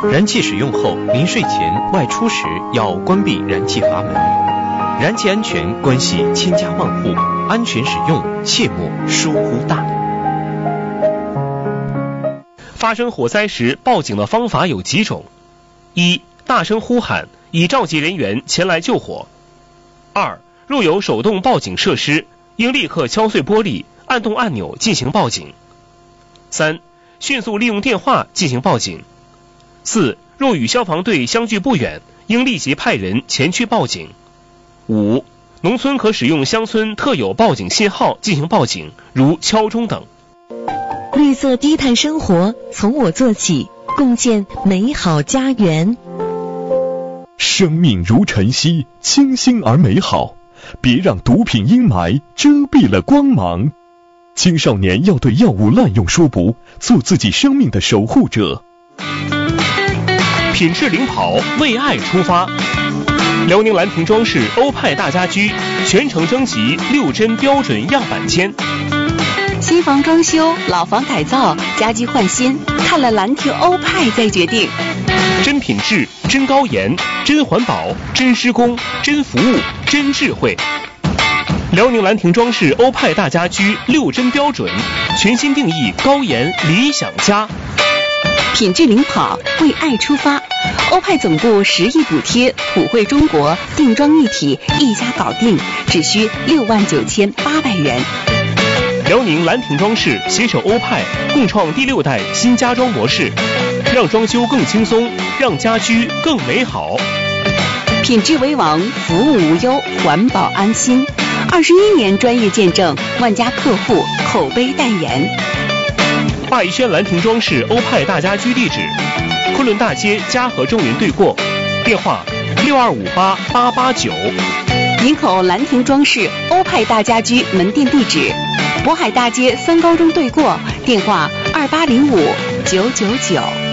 燃气使用后，临睡前、外出时要关闭燃气阀门。燃气安全关系千家万户，安全使用切莫疏忽大意。 发生火灾时报警的方法有几种：一、大声呼喊，以召集人员前来救火；二、若有手动报警设施，应立刻敲碎玻璃，按动按钮进行报警；三、迅速利用电话进行报警；四、若与消防队相距不远，应立即派人前去报警；五、农村可使用乡村特有报警信号进行报警，如敲钟等。 绿色低碳生活从我做起，共建美好家园。 生命如晨曦，清新而美好，别让毒品阴霾遮蔽了光芒。青少年要对药物滥用说不，做自己生命的守护者。 品质领跑，为爱出发。辽宁兰亭装饰欧派大家居全程征集6针标准样板间。 新房装修、老房改造、家居换新，看了兰亭欧派再决定。 真品质、真高颜、真环保、真施工、真服务、真智慧。辽宁兰亭装饰欧派大家居6针标准，全新定义高颜理想家。 品质领跑，为爱出发。欧派总部10亿补贴，普惠中国，定妆一体，一家搞定，只需69800元。 辽宁兰亭装饰携手欧派，共创第6代新家装模式，让装修更轻松，让家居更美好。 品质为王，服务无忧，环保安心。21年专业见证，万家客户口碑代言。 霸宜轩兰亭装饰欧派大家居地址：昆仑大街嘉禾中云对过，电话6258889。 营口兰亭装饰欧派大家居门店地址：渤海大街3高中对过，电话2805-999。